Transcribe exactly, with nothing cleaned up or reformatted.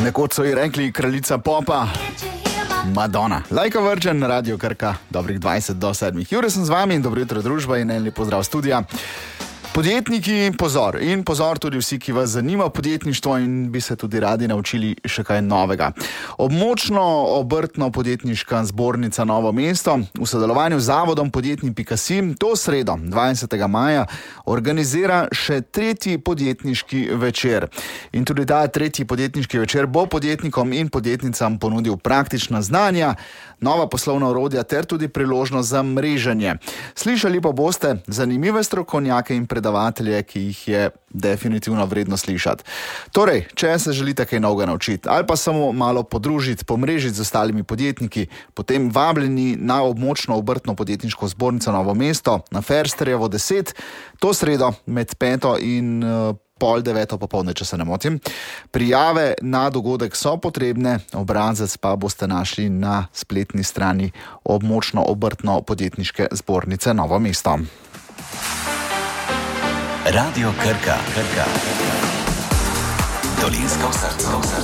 Nekoč so ji rekli kraljica popa, Madonna. Like a Virgin, Radio Krka, dobrih dvajset do sedmih. Jure sem z vami in dobro jutro družba in en lep pozdrav studija. Podjetniki, pozor in pozor tudi vsi, ki vas zanima podjetništvo in bi se tudi radi naučili še kaj novega. Območno obrtno podjetniška zbornica Novo mesto v sodelovanju z zavodom podjetni pika si to sredo, dvajsetega maja, organizira še tretji podjetniški večer. In tudi ta tretji podjetniški večer bo podjetnikom in podjetnicam ponudil praktična znanja, nova poslovna orodja ter tudi priložnost za mreženje. Slišali pa boste zanimive strokovnjake in predavatelje, ki jih je definitivno vredno slišati. Torej, če se želite kaj novega naučiti ali pa samo malo podružiti, pomrežiti z ostalimi podjetniki, potem vabljeni na območno obrtno podjetniško zbornico Novo mesto na Fersterjevo deset, to sredo med peto in uh, pol deveto popoldne, če se ne motim. Prijave na dogodek so potrebne, obrazec pa boste našli na spletni strani območno obrtno podjetniške zbornice Novo mesto. Radio Krka, Krka. Dolenjska v srcu.